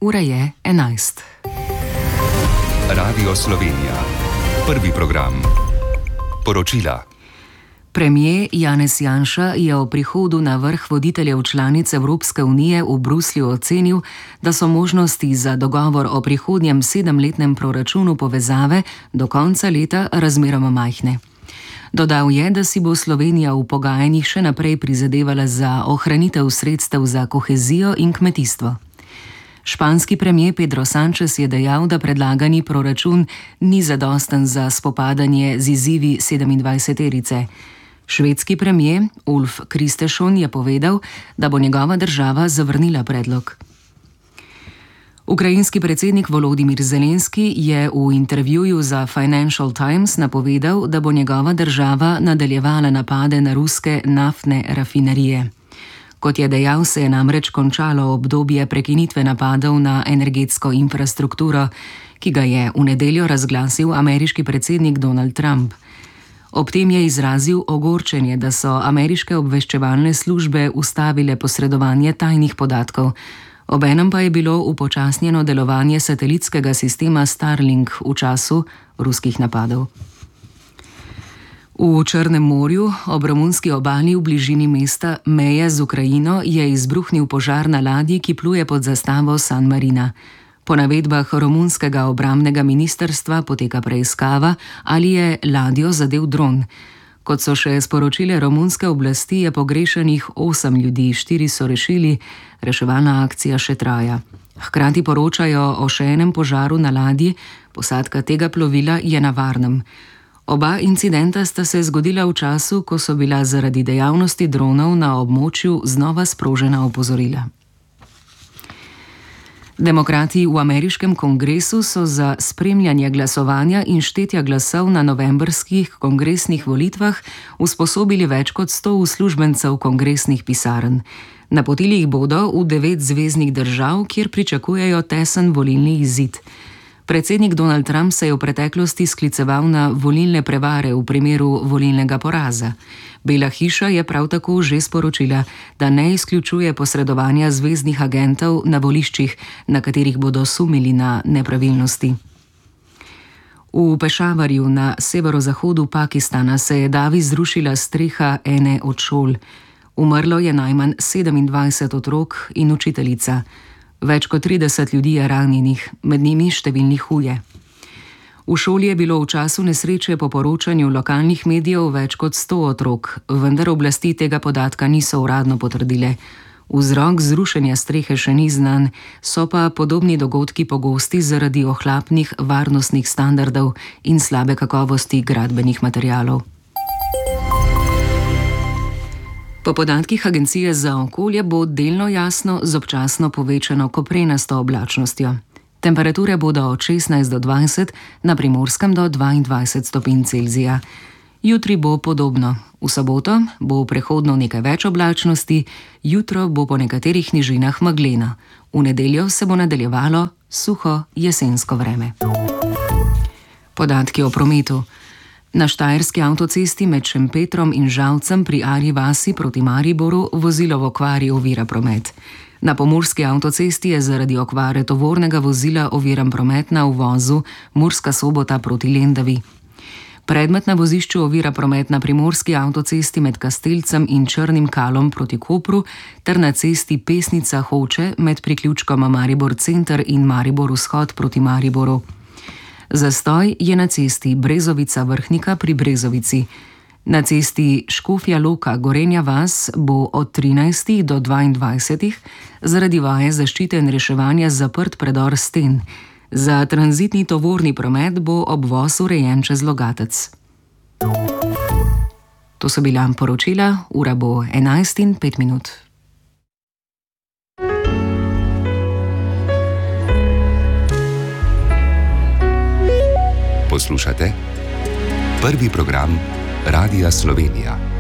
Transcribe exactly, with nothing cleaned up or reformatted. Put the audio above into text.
Ura je enajst. Radio Slovenija. Prvi program. Poročila. Premier Janez Janša je o prihodu na vrh voditeljev članic Evropske unije v Bruslju ocenil, da so možnosti za dogovor o prihodnjem sedemletnem proračunu povezave do konca leta razmeroma majhne. Dodal je, da si bo Slovenija v pogajanjih še naprej prizadevala za ohranitev sredstev za kohezijo in kmetijstvo. Španski premier Pedro Sánchez je dejal, da predlagani proračun ni zadosten za spopadanje z izzivi sedemindvajseterice. Švedski premier Ulf Kristersson je povedal, da bo njegova država zavrnila predlog. Ukrajinski predsednik Volodymyr Zelenski je v intervjuju za Financial Times napovedal, da bo njegova država nadaljevala napade na ruske naftne rafinerije. Kot je dejal, se je namreč končalo obdobje prekinitve napadov na energetsko infrastrukturo, ki ga je v nedeljo razglasil ameriški predsednik Donald Trump. Ob tem je izrazil ogorčenje, da so ameriške obveščevalne službe ustavile posredovanje tajnih podatkov. Obenem pa je bilo upočasnjeno delovanje satelitskega sistema Starlink v času ruskih napadov. V Črnem morju, ob romunski obali v bližini mesta meje z Ukrajino, je izbruhnil požar na ladji, ki pluje pod zastavo San Marina. Po navedbah romunskega obrambnega ministrstva poteka preiskava, ali je ladjo zadel dron. Kot so še sporočile romunske oblasti, je pogrešanih osem ljudi, štiri so rešili, reševalna akcija še traja. Hkrati poročajo o še enem požaru na ladji, posadka tega plovila je na varnem. Oba incidenta sta se zgodila v času, ko so bila zaradi dejavnosti dronov na območju znova sprožena opozorila. Demokrati v ameriškem kongresu so za spremljanje glasovanja in štetja glasov na novembrskih kongresnih volitvah usposobili več kot sto uslužbencev kongresnih pisarn. Napotili jih bodo v devet zveznih držav, kjer pričakujejo tesen volilni izid. Predsednik Donald Trump se je v preteklosti skliceval na volilne prevare v primeru volilnega poraza. Bela hiša je prav tako že sporočila, da ne izključuje posredovanja zveznih agentov na voliščih, na katerih bodo sumili na nepravilnosti. V Pešavarju na severozahodu Pakistana se je davi zrušila streha ene od šol. Umrlo je najmanj sedemindvajset otrok in učiteljica. Več kot trideset ljudi je ranjenih, med njimi številni huje. V šoli je bilo v času nesreče po poročanju lokalnih medijev več kot sto otrok, vendar oblasti tega podatka niso uradno potrdile. Vzrok zrušenja strehe še ni znan, so pa podobni dogodki pogosti zaradi ohlapnih varnostnih standardov in slabe kakovosti gradbenih materialov. Po podatkih Agencije za okolje bo delno jasno z občasno povečano koprenasto oblačnostjo. Temperature bodo od šestnajst do dvajset, na Primorskem do dvaindvajset stopinj Celzija. Jutri bo podobno. V soboto bo prehodno nekaj več oblačnosti, jutro bo po nekaterih nižinah megleno. V nedeljo se bo nadaljevalo suho jesensko vreme. Podatki o prometu. Na štajerski avtocesti med Šempetrom in Žalcem pri Arji vasi proti Mariboru vozilo v okvari ovira promet. Na pomurski avtocesti je zaradi okvare tovornega vozila oviran promet na uvozu Murska Sobota proti Lendavi. Predmet na vozišču ovira promet na primorski avtocesti med Kastelcem in Črnim Kalom proti Kopru ter na cesti Pesnica Hoče med priključkoma Maribor Center in Maribor Vzhod proti Mariboru. Zastoj je na cesti Brezovica Vrhnika pri Brezovici. Na cesti Škofja Loka Gorenja vas bo od trinajstih do dvaindvajsetih zaradi vaje zaščite in reševanja zaprt predor Sten. Za tranzitni tovorni promet bo obvoz urejen čez Logatec. To so bila poročila, ura bo enajst in pet minut. Poslušate prvi program Radia Slovenija.